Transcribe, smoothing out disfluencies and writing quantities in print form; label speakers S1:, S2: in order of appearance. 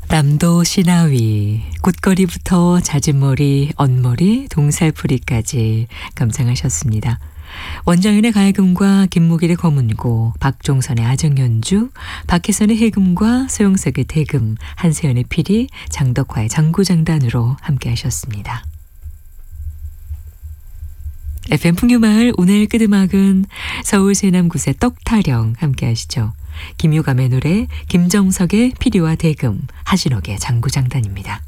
S1: 남도 시나위, 꽃거리부터 자진머리, 언머리, 동살풀이까지 감상하셨습니다. 원장윤의 가야금과 김무길의 검은고, 박종선의 아정연주, 박혜선의 해금과 소영석의 대금, 한세연의 피리, 장덕화의 장구장단으로 함께 하셨습니다. FM 풍류마을 오늘 끄드막은 서울 세남굿의 떡타령 함께 하시죠. 김유감의 노래, 김정석의 피리와 대금, 하진옥의 장구장단입니다.